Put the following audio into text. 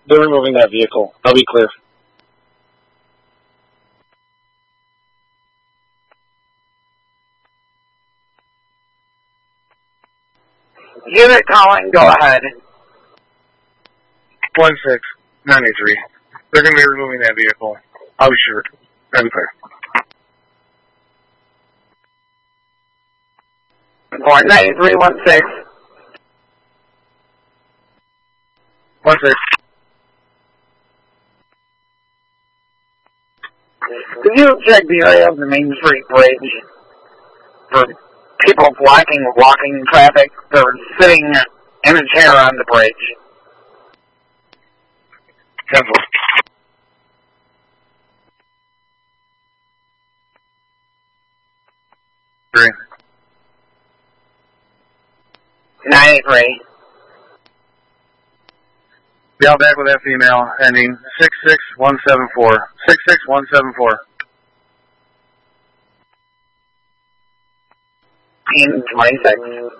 They're removing that vehicle. I'll be clear. Unit calling, go ahead. 16983. They're going to be removing that vehicle. I'll be sure. I'll be clear. Point 9316. 16. Could you check the area of the Main Street Bridge for people blocking traffic? They're sitting in a chair on the bridge. Cancel. Three. 93. Be all back with that female ending 66174. 66174. 26.